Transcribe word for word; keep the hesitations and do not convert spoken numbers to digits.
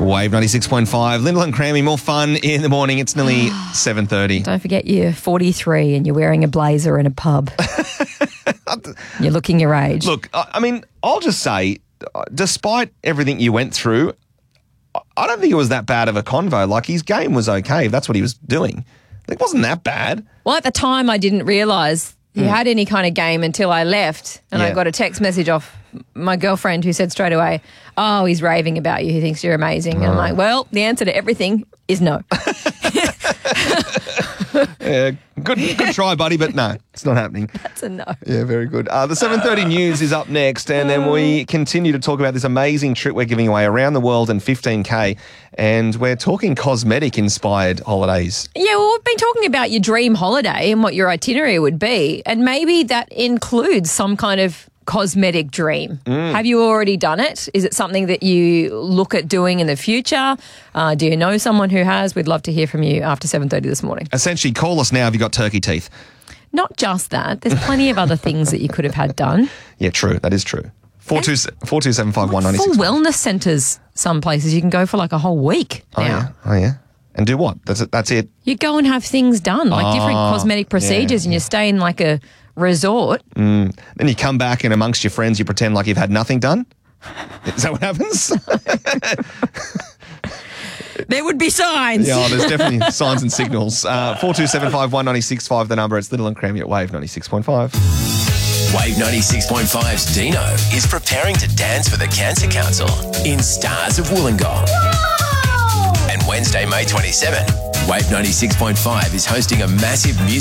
Wave ninety-six point five. Lyndall and Crammy, more fun in the morning. It's nearly seven thirty. Don't forget you're forty-three and you're wearing a blazer in a pub. You're looking your age. Look, I I mean, I'll just say, despite everything you went through, I don't think it was that bad of a convo. Like, his game was okay. That's what he was doing. It wasn't that bad. Well, at the time, I didn't realise he Mm. had any kind of game until I left and I Yeah. got a text message off my girlfriend who said straight away, oh, he's raving about you. He thinks you're amazing. And I'm like, well, the answer to everything is no. Yeah, good, good try, buddy, but no, it's not happening. That's a no. Yeah, very good. Uh, the seven thirty news is up next, and then we continue to talk about this amazing trip we're giving away around the world and fifteen K, and we're talking cosmetic-inspired holidays. Yeah, well, we've been talking about your dream holiday and what your itinerary would be, and maybe that includes some kind of cosmetic dream. Mm. Have you already done it? Is it something that you look at doing in the future? Uh, do you know someone who has? We'd love to hear from you after seven thirty this morning. Essentially, call us now if you've got turkey teeth. Not just that. There's plenty of other things that you could have had done. Yeah, true. That is true. four two seven five one nine Full six. wellness centres, some places you can go for like a whole week Oh, now. yeah. Oh, yeah. And do what? That's it. That's it. You go and have things done, like different Oh, cosmetic procedures, yeah, and you stay in like a resort. Mm. Then you come back and amongst your friends, you pretend like you've had nothing done. Is that what happens? There would be signs. Yeah, there's definitely signs and signals. Uh, four two seven five one nine six five, the number. It's Lyndall and Crammy at Wave ninety-six point five. Wave ninety-six point five's Dino is preparing to dance for the Cancer Council in Stars of Wollongong. And Wednesday, May twenty-seventh, Wave ninety-six point five is hosting a massive music